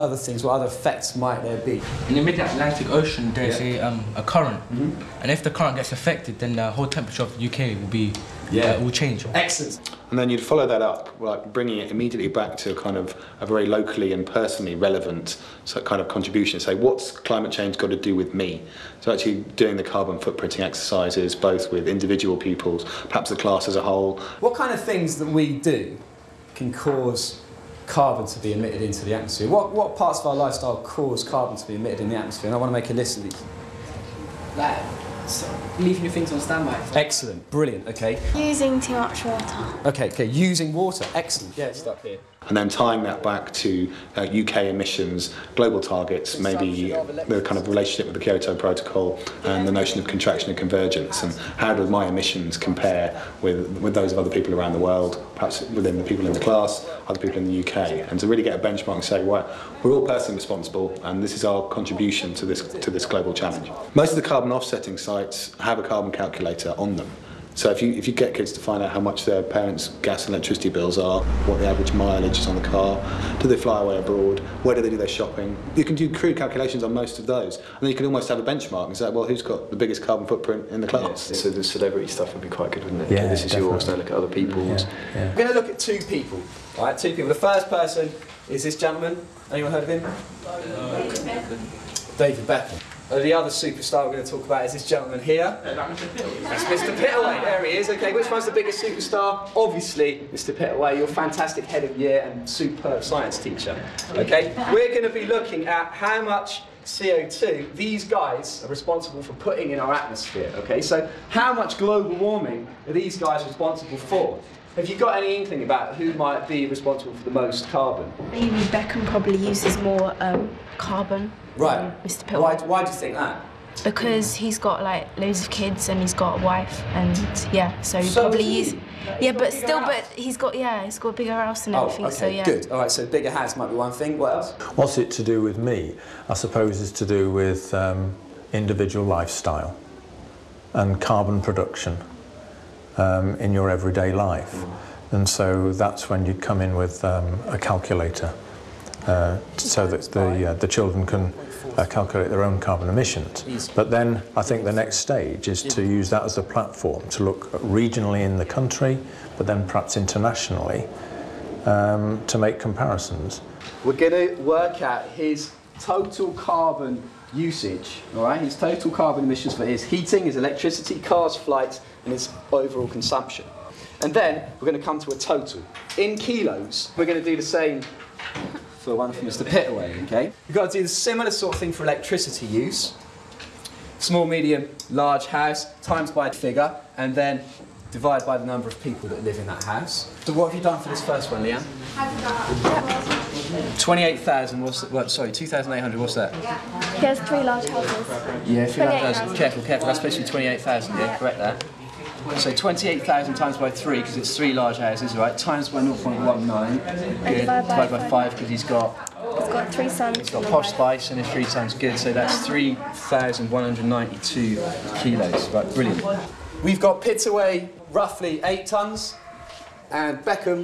Other things, what other effects might there be? In the mid-Atlantic Ocean, there's a current, and if the current gets affected, then the whole temperature of the UK will be will change. Excellent. And then you'd follow that up, like bringing it immediately back to kind of a very locally and personally relevant kind of contribution. Say, what's climate change got to do with me? So actually doing the carbon footprinting exercises, both with individual pupils, perhaps the class as a whole. What kind of things that we do can cause carbon to be emitted into the atmosphere? What parts of our lifestyle cause carbon to be emitted in the atmosphere? And I want to make a list of these. Like, leaving your things on standby. Excellent, brilliant, okay. Using too much water. Okay, using water, excellent. Yeah, stuck here. And then tying that back to UK emissions, global targets, maybe the kind of relationship with the Kyoto Protocol and the notion of contraction and convergence, and how do my emissions compare with those of other people around the world, perhaps within the people in the class, other people in the UK, and to really get a benchmark and say, well, we're all personally responsible and this is our contribution to this global challenge. Most of the carbon offsetting sites have a carbon calculator on them. So if you get kids to find out how much their parents' gas and electricity bills are, what the average mileage is on the car, do they fly away abroad, where do they do their shopping, you can do crude calculations on most of those. And then you can almost have a benchmark and say, well, who's got the biggest carbon footprint in the class? So the celebrity stuff would be quite good, wouldn't it? Yeah, this is definitely. yours, now look at other people's. Yeah. We're going to look at two people. All right, two people. The first person is this gentleman. Anyone heard of him? David Beckham. The other superstar we're going to talk about is this gentleman here. That's Mr. Pittaway. There he is. Okay, which one's the biggest superstar? Obviously, Mr. Pittaway, your fantastic head of year and superb science teacher. Okay, we're going to be looking at how much CO2 these guys are responsible for putting in our atmosphere. Okay, so how much global warming are these guys responsible for? Have you got any inkling about who might be responsible for the most carbon? Maybe Beckham probably uses more carbon Right. than Mr. Pittaway. Why do you think that? Because he's got like loads of kids and he's got a wife and so he probably uses. Yeah, but still, he's got a bigger house and everything. Okay, so yeah. good. All right, so bigger house might be one thing. What else? What's it to do with me? I suppose it's to do with individual lifestyle and carbon production in your everyday life. And so that's when you'd come in with a calculator so that the children can calculate their own carbon emissions. But then I think the next stage is to use that as a platform to look regionally in the country, but then perhaps internationally, to make comparisons. We're going to work out his total carbon usage, all right? His total carbon emissions for his heating, his electricity, cars, flights, and his overall consumption. And then we're going to come to a total. In kilos, we're going to do the same for one for Mr. Pittaway, okay? We've got to do the similar sort of thing for electricity use. Small, medium, large house, times by a figure, and then divide by the number of people that live in that house. So what have you done for this first one, Leanne? 28,000, what's that? Well, sorry, 2,800, what's that? He has 3 large houses. Yeah, 3,000. Careful, that's supposed to be 28,000, yeah, correct that. So 28,000 times by 3, because it's 3 large houses, right? Times by 0.19. Good. Divided by 5, because he's got 3 sons. He's got Posh Spice and his 3 sons. Good. So that's 3,192 kilos. Right, brilliant. We've got Pittaway roughly 8 tons, and Beckham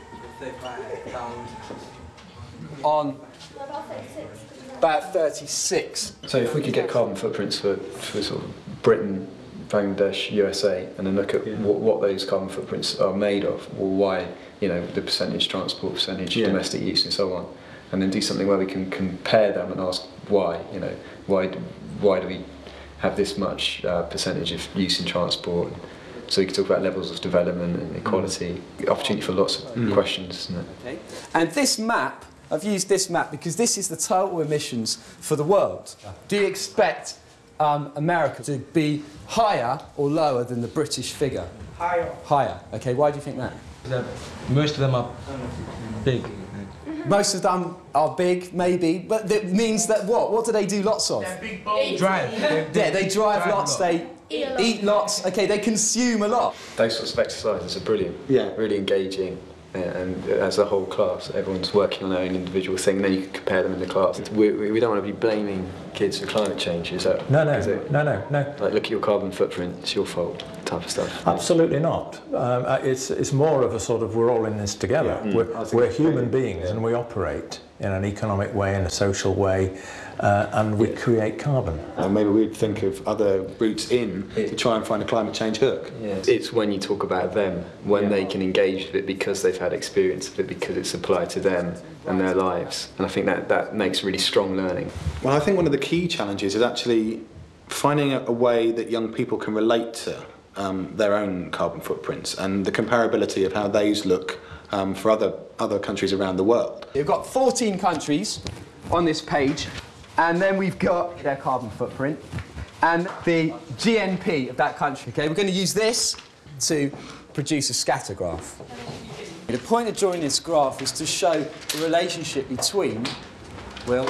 on about 36. So if we could get carbon footprints for sort of Britain, Bangladesh, USA, and then look at what those carbon footprints are made of, or why, the percentage transport, percentage domestic use, and so on, and then do something where we can compare them and ask why, why do we have this much percentage of use in transport? So we can talk about levels of development and equality, opportunity for lots of questions, isn't it? Okay. And this map, I've used this map because this is the total emissions for the world. Do you expect America to be higher or lower than the British figure? Higher. Higher. Okay, why do you think that? Most of them are big. Most of them are big, maybe, but that means that what? What do they do lots of? They're big bold. Drive. Yeah, they drive lots, they eat lots, okay, they consume a lot. Those sorts of exercises are brilliant, Yeah. really engaging, and as a whole class, everyone's working on their own individual thing, and then you can compare them in the class. We don't want to be blaming kids for climate change, is that? No. Like, look at your carbon footprint, it's your fault. type of stuff? Absolutely not. It's more of a sort of, we're all in this together. We're human beings, and we operate in an economic way, in a social way, and we create carbon. Maybe we'd think of other routes in to try and find a climate change hook. It's when you talk about them, when they can engage with it because they've had experience of it, because it's applied to them and their lives. And I think that makes really strong learning. Well, I think one of the key challenges is actually finding a way that young people can relate to their own carbon footprints and the comparability of how those look for other countries around the world. We've got 14 countries on this page, and then we've got their carbon footprint and the GNP of that country. Okay, we're going to use this to produce a scatter graph. The point of drawing this graph is to show the relationship between, the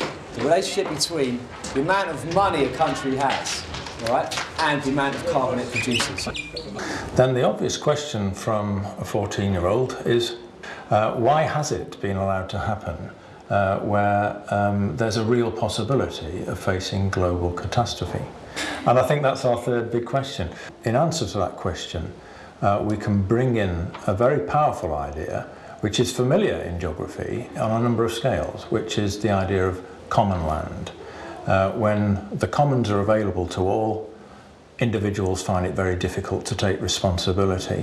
amount of money a country has, all right, and the amount of carbon it produces. Then the obvious question from a 14-year-old is, why has it been allowed to happen where there's a real possibility of facing global catastrophe? And I think that's our third big question. In answer to that question, we can bring in a very powerful idea, which is familiar in geography on a number of scales, which is the idea of common land. When the commons are available to all, individuals find it very difficult to take responsibility.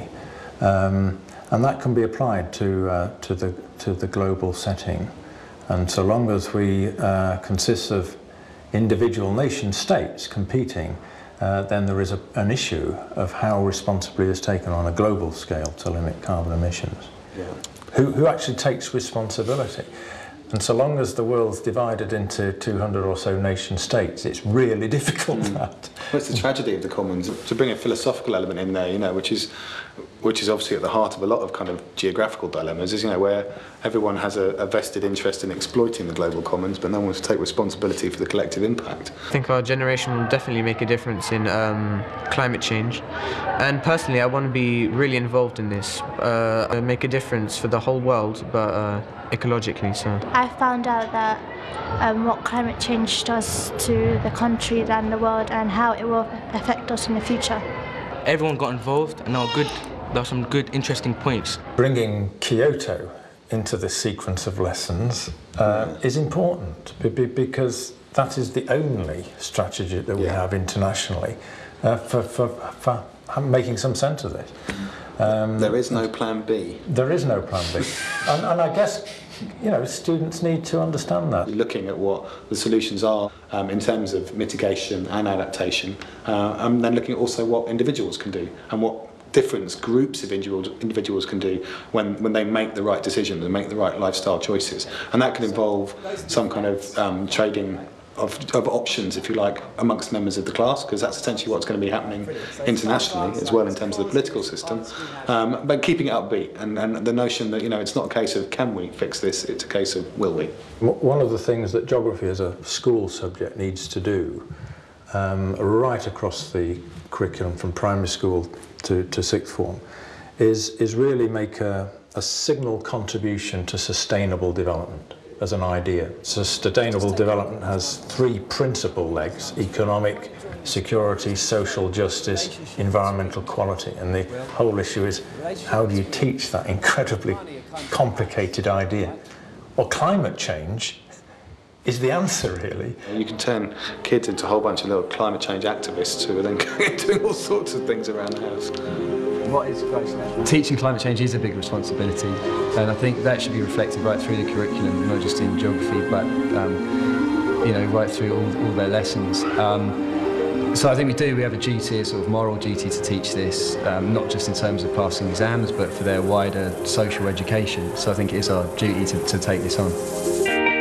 And that can be applied to the global setting. And so long as we consist of individual nation states competing, then there is an issue of how responsibly is taken on a global scale to limit carbon emissions. Who actually takes responsibility? And so long as the world's divided into 200 or so nation states, it's really difficult. Well, it's the tragedy of the commons, to bring a philosophical element in there, you know, which is obviously at the heart of a lot of kind of geographical dilemmas, is, you know, where everyone has a vested interest in exploiting the global commons, but no one wants to take responsibility for the collective impact. I think our generation will definitely make a difference in climate change, and personally I want to be really involved in this, make a difference for the whole world, but ecologically. So I found out that what climate change does to the country and the world, and how it will affect us in the future. Everyone got involved, and there are some good, interesting points. Bringing Kyoto into this sequence of lessons is important, because that is the only strategy that we have internationally for making some sense of this. There is no plan B. There is no plan B. and I guess, you know, students need to understand that. Looking at what the solutions are in terms of mitigation and adaptation, and then looking at also what individuals can do and what different groups of individuals can do when they make the right decisions and make the right lifestyle choices. And that can involve some kind of trading of options, if you like, amongst members of the class, because that's essentially what's going to be happening internationally as well in terms of the political system, but keeping it upbeat and the notion that, you know, it's not a case of can we fix this, it's a case of will we. One of the things that geography as a school subject needs to do right across the curriculum from primary school to sixth form is really make a signal contribution to sustainable development as an idea. So sustainable development has three principal legs: economic, security, social justice, environmental quality. And the whole issue is, how do you teach that incredibly complicated idea? Well, climate change is the answer, really. You can turn kids into a whole bunch of little climate change activists who are then doing all sorts of things around the house. What is close? Teaching climate change is a big responsibility, and I think that should be reflected right through the curriculum, not just in geography, but you know, right through all their lessons. So I think we have a duty, a sort of moral duty to teach this, not just in terms of passing exams, but for their wider social education. So I think it is our duty to take this on.